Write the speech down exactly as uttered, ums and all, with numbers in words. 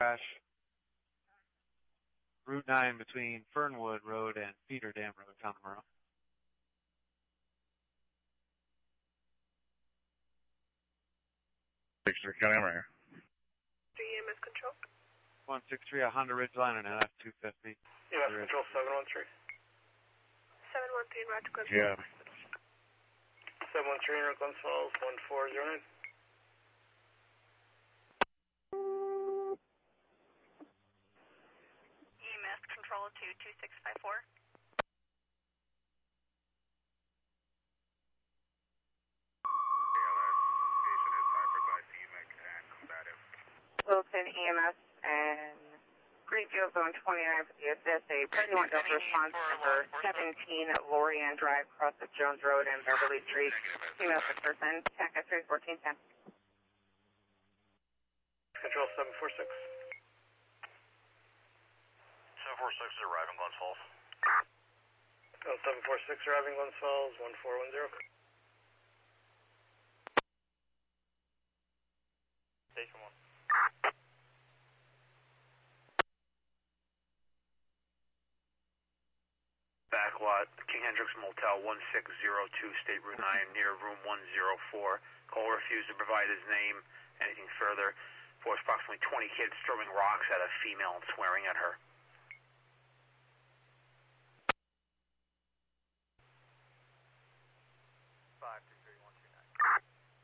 Crash. Route nine between Fernwood Road and Feeder Dam Road, Connemara. six three Connemara. three E M S control. one six three, a Honda Ridgeline and an F two fifty. E M S control seven one three. seven one three in Roger Glens Yeah. seven one three in Roger Glens Falls, one four zero nine. E M S control to two six five four. Wilson E M S and Greenfield Zone twenty-nine for the assist. A thirty-one Delta response number seventeen Lorian Drive, across the Jones Road and Beverly Street. Female six person, T A C three fourteen ten. Control seven four six. seven four six is arriving Glens Falls. Oh, seven four six arriving Glens Falls, one four one zero. Station one. Backlot, King Hendricks Motel, one six zero two, State Route nine, near room one zero four. Cole refused to provide his name, anything further. For approximately twenty kids throwing rocks at a female and swearing at her.